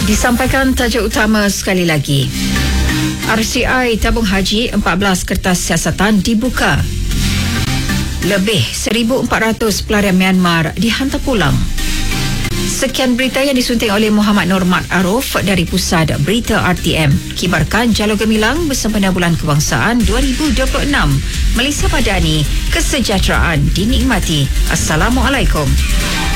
Disampaikan tajuk utama sekali lagi. RCI tabung haji 14 kertas siasatan dibuka. Lebih 1,400 pelarian Myanmar dihantar pulang. Sekian berita yang disunting oleh Muhammad Nurmat Aruf dari Pusat Berita RTM. Kibarkan Jalur Gemilang bersempena Bulan Kebangsaan 2026. Malaysia Madani, kesejahteraan dinikmati. Assalamualaikum.